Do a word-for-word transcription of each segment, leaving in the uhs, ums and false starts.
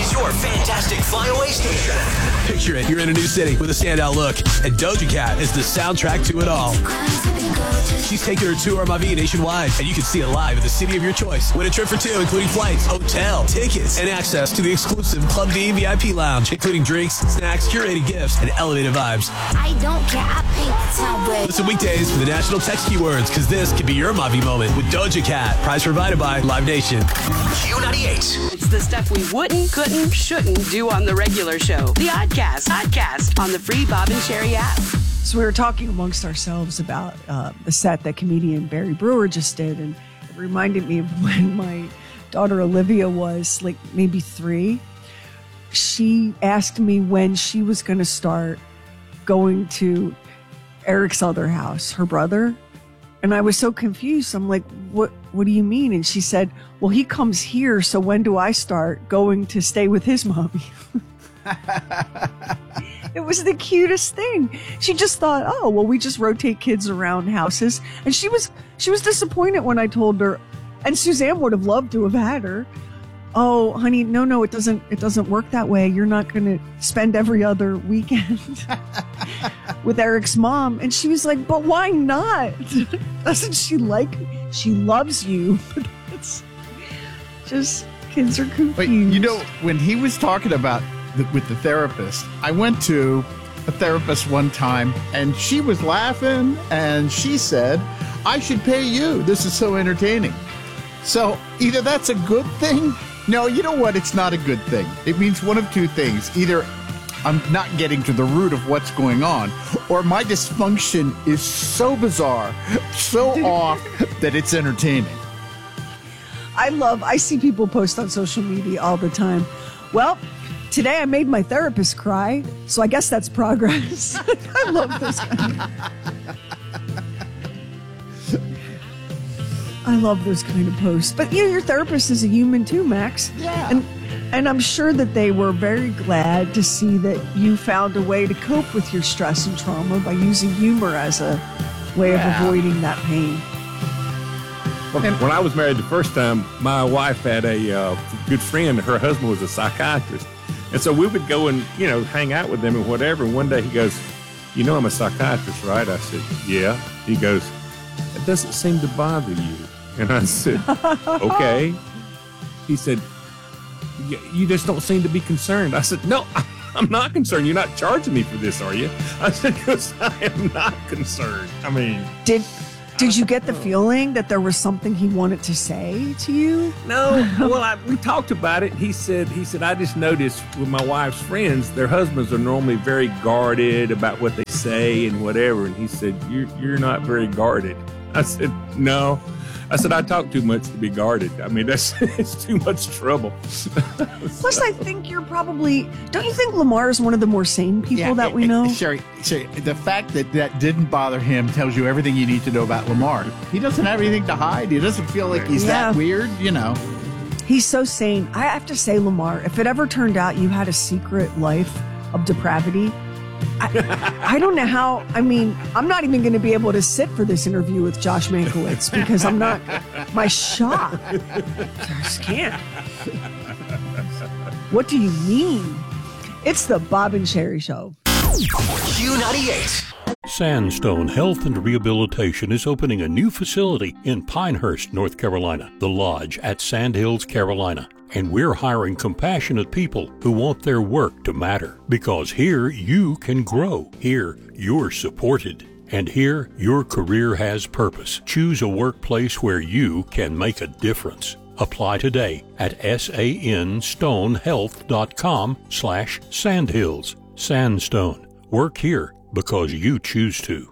your fantastic flyaway station. Picture it, you're in a new city with a standout look, and Doja Cat is the soundtrack to it all. She's taking her tour Mavi nationwide, and you can see it live at the city of your choice. Win a trip for two, including flights, hotel, tickets, and access to the exclusive Club D V I P lounge, including drinks, snacks, curated gifts, and elevated vibes. I don't care, I paint the town red. Listen weekdays for the national text keywords, because this could be your Mavi moment with Doja Cat. Prize provided by Live Nation. Q ninety-eight. It's the stuff we wouldn't, couldn't, shouldn't do on the regular show. The Oddcast, Oddcast on the free Bob and Sherry app. So we were talking amongst ourselves about uh, the set that comedian Barry Brewer just did, and it reminded me of when my daughter Olivia was like maybe three. She asked me when she was going to start going to Eric's other house, her brother. And I was so confused. I'm like, what, what do you mean? And she said, well, he comes here. So when do I start going to stay with his mommy? It was the cutest thing. She just thought, oh, well, we just rotate kids around houses. And she was, she was disappointed when I told her, and Suzanne would have loved to have had her. Oh, honey, no, no, it doesn't, it doesn't work that way. You're not going to spend every other weekend with Eric's mom. And she was like, but why not? Doesn't she like, she loves you. But it's just, kids are confused. But, you know, when he was talking about the, with the therapist, I went to a therapist one time and she was laughing and she said, I should pay you. This is so entertaining. So either that's a good thing. No, you know what? It's not a good thing. It means one of two things. Either I'm not getting to the root of what's going on, or my dysfunction is so bizarre, so off, that it's entertaining. I love, I see people post on social media all the time. Well, today I made my therapist cry, so I guess that's progress. I love this guy. I love those kind of posts. But you know, your therapist is a human too, Max. Yeah. And and I'm sure that they were very glad to see that you found a way to cope with your stress and trauma by using humor as a way yeah. of avoiding that pain. Well, when I was married the first time, my wife had a uh, good friend. Her husband was a psychiatrist. And so we would go and, you know, hang out with them and whatever. And one day he goes, you know I'm a psychiatrist, right? I said, yeah. He goes, it doesn't seem to bother you. And I said, okay. He said, you just don't seem to be concerned. I said, no, I'm not concerned. You're not charging me for this, are you? I said, because I am not concerned. I mean. Did did you get the feeling that there was something he wanted to say to you? No. Well, I, we talked about it. He said, he said, I just noticed with my wife's friends, their husbands are normally very guarded about what they say and whatever. And he said, you're, you're not very guarded. I said, no. I said, I talk too much to be guarded. I mean, that's it's too much trouble. Plus, so. I think you're probably, don't you think Lamar is one of the more sane people yeah, that we know? Sherry, Sherry, the fact that that didn't bother him tells you everything you need to know about Lamar. He doesn't have anything to hide. He doesn't feel like he's yeah. that weird, you know. He's so sane. I have to say, Lamar, if it ever turned out you had a secret life of depravity, I, I don't know how, I mean, I'm not even going to be able to sit for this interview with Josh Mankiewicz because I'm not, my shock. I just can't. What do you mean? It's the Bob and Sherry Show. Q ninety-eight. Sandstone Health and Rehabilitation is opening a new facility in Pinehurst, North Carolina, The Lodge at Sandhills, Carolina. And we're hiring compassionate people who want their work to matter. Because here you can grow. Here you're supported. And here your career has purpose. Choose a workplace where you can make a difference. Apply today at sanstonehealth.com slash sandhills. Sandstone. Work here because you choose to.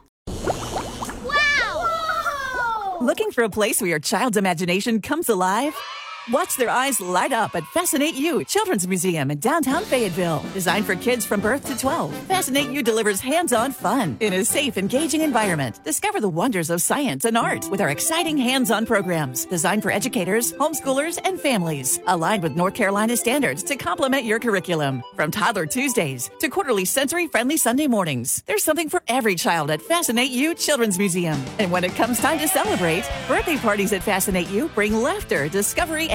Wow! Looking for a place where your child's imagination comes alive? Watch their eyes light up at Fascinate You Children's Museum in downtown Fayetteville. Designed for kids from birth to twelve, Fascinate You delivers hands-on fun in a safe, engaging environment. Discover the wonders of science and art with our exciting hands-on programs designed for educators, homeschoolers, and families. Aligned with North Carolina standards to complement your curriculum. From Toddler Tuesdays to quarterly sensory-friendly Sunday mornings. There's something for every child at Fascinate You Children's Museum. And when it comes time to celebrate, birthday parties at Fascinate You bring laughter, discovery,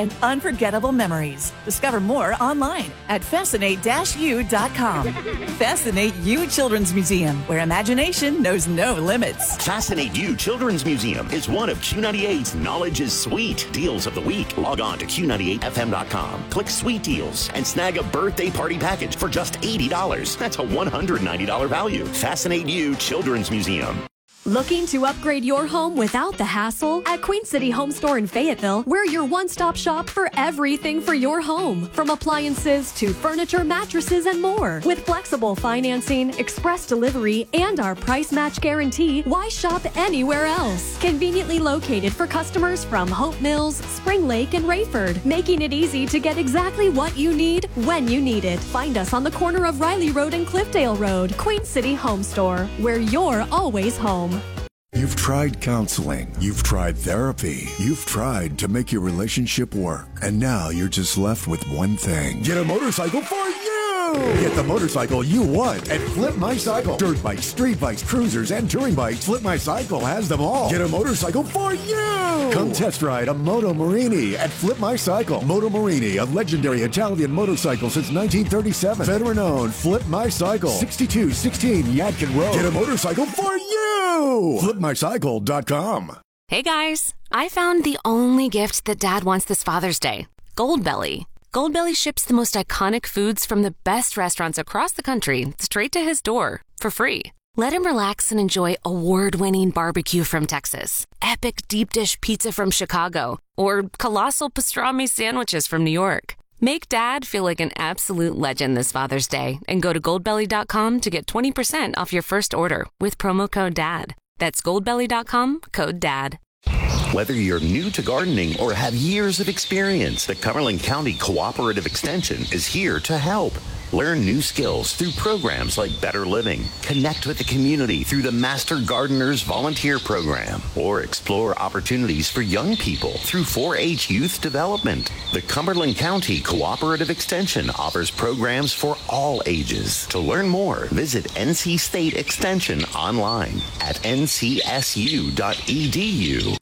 and unforgettable memories. Discover more online at fascinate dash u dot com. Fascinate U Children's Museum, where imagination knows no limits. Fascinate You Children's Museum is one of Q ninety-eight's Knowledge is Sweet deals of the week. Log on to Q ninety-eight F M dot com, click Sweet Deals, and snag a birthday party package for just eighty dollars. That's a one hundred ninety dollars value. Fascinate You Children's Museum. Looking to upgrade your home without the hassle? At Queen City Home Store in Fayetteville, we're your one-stop shop for everything for your home. From appliances to furniture, mattresses, and more. With flexible financing, express delivery, and our price match guarantee, why shop anywhere else? Conveniently located for customers from Hope Mills, Spring Lake, and Rayford, making it easy to get exactly what you need when you need it. Find us on the corner of Riley Road and Cliffdale Road. Queen City Home Store, where you're always home. You've tried counseling. You've tried therapy. You've tried to make your relationship work. And now you're just left with one thing. Get a motorcycle for you! Get the motorcycle you want at Flip My Cycle. Dirt bikes, street bikes, cruisers, and touring bikes. Flip My Cycle has them all. Get a motorcycle for you! Come test ride a Moto Morini at Flip My Cycle. Moto Morini, a legendary Italian motorcycle since nineteen thirty-seven. Veteran-owned. Flip My Cycle. sixty-two sixteen Yadkin Road. Get a motorcycle for you! flip my cycle dot com. Hey guys, I found the only gift that Dad wants this Father's Day. Goldbelly. Goldbelly ships the most iconic foods from the best restaurants across the country straight to his door for free. Let him relax and enjoy award-winning barbecue from Texas, epic deep dish pizza from Chicago, or colossal pastrami sandwiches from New York. Make Dad feel like an absolute legend this Father's Day and go to goldbelly dot com to get twenty percent off your first order with promo code DAD. That's goldbelly dot com, code DAD. Whether you're new to gardening or have years of experience, the Cumberland County Cooperative Extension is here to help. Learn new skills through programs like Better Living. Connect with the community through the Master Gardeners Volunteer Program. Or explore opportunities for young people through four H Youth Development. The Cumberland County Cooperative Extension offers programs for all ages. To learn more, visit N C State Extension online at n c s u dot e d u.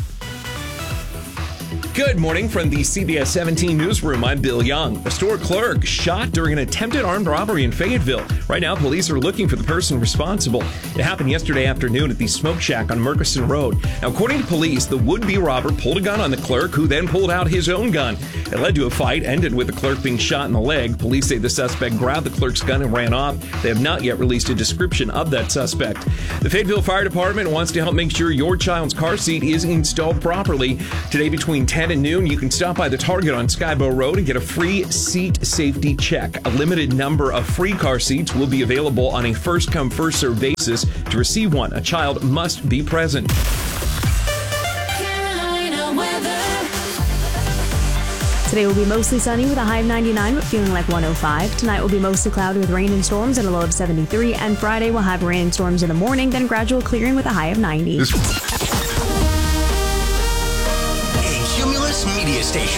Good morning from the C B S seventeen newsroom. I'm Bill Young. A store clerk shot during an attempted armed robbery in Fayetteville. Right now, police are looking for the person responsible. It happened yesterday afternoon at the Smoke Shack on Murchison Road. Now, according to police, the would-be robber pulled a gun on the clerk, who then pulled out his own gun. It led to a fight, ended with the clerk being shot in the leg. Police say the suspect grabbed the clerk's gun and ran off. They have not yet released a description of that suspect. The Fayetteville Fire Department wants to help make sure your child's car seat is installed properly. Today between ten and noon, you can stop by the Target on Skybow Road and get a free seat safety check. A limited number of free car seats will be available on a first-come, first-served basis. To receive one, a child must be present. Today will be mostly sunny with a high of ninety-nine, but feeling like one oh five. Tonight will be mostly cloudy with rain and storms and a low of seventy-three. And Friday will have rain and storms in the morning, then gradual clearing with a high of ninety. Cumulus Media Station.